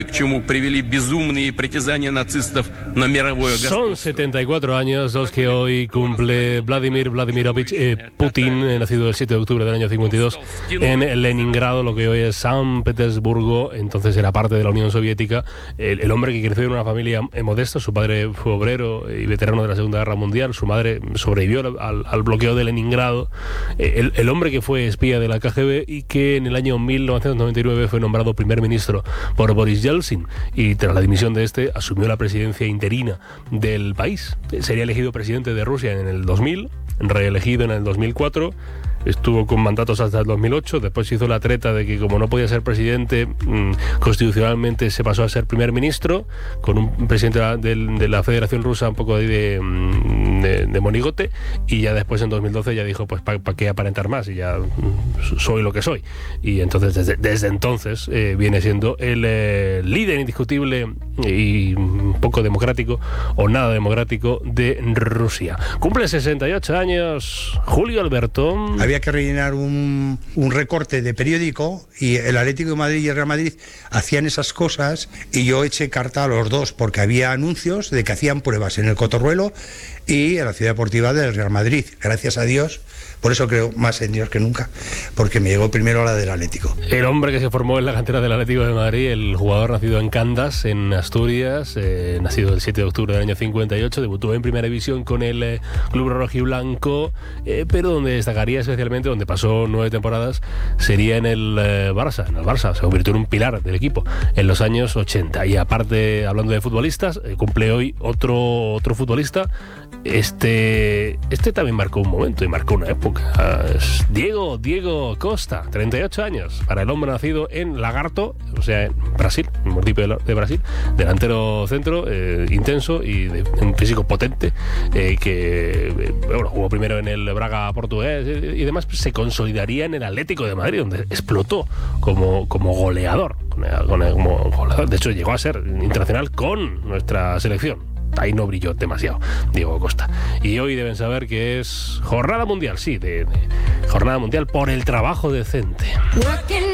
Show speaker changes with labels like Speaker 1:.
Speaker 1: Son 74 años los que hoy cumple Vladimir Vladimirovich Putin, nacido el 7 de octubre del año 52 en Leningrado, lo que hoy es San Petersburgo. Entonces era parte de la Unión Soviética. El hombre que creció en una familia modesta. Su padre fue obrero y veterano de la Segunda Guerra Mundial. Su madre sobrevivió al bloqueo de Leningrado. El hombre que fue espía de la KGB y que en el año 1999 fue nombrado primer ministro por Boris Yeltsin, y tras la dimisión de este asumió la presidencia interina del país. Sería elegido presidente de Rusia en el 2000, reelegido en el 2004, estuvo con mandatos hasta el 2008, después hizo la treta de que como no podía ser presidente, constitucionalmente se pasó a ser primer ministro, con un presidente de la Federación Rusa un poco de monigote, y ya después en 2012 ya dijo, pues ¿para qué aparentar más? Y ya soy lo que soy. Y entonces desde entonces viene siendo el líder indiscutible y poco democrático o nada democrático de Rusia. Cumple 68 años Julio Alberto.
Speaker 2: Había que rellenar un recorte de periódico y el Atlético de Madrid y el Real Madrid hacían esas cosas y yo eché carta a los dos porque había anuncios de que hacían pruebas en el Cotorruelo y en la Ciudad Deportiva del Real Madrid. Gracias a Dios, por eso creo más en Dios que nunca, porque me llegó primero la del Atlético.
Speaker 1: El hombre que se formó en la cantera del Atlético de Madrid, el jugador nacido en Candas, en Asturias, nacido el 7 de octubre del año 58, debutó en Primera División con el club rojiblanco, pero donde destacaría especialmente, donde pasó 9 temporadas, sería en el Barça. En el Barça se convirtió en un pilar del equipo en los años 80. Y aparte, hablando de futbolistas, cumple hoy otro futbolista. Este también marcó un momento y marcó una época. Es Diego Costa, 38 años, para el hombre nacido en Lagarto, o sea, en Brasil, el municipio de Brasil, delantero centro, intenso y de un físico potente, que jugó primero en el Braga portugués y demás, pues se consolidaría en el Atlético de Madrid, donde explotó como goleador. De hecho, llegó a ser internacional con nuestra selección. Ahí no brilló demasiado Diego Costa. Y hoy deben saber que es jornada mundial, sí, de jornada mundial por el trabajo decente.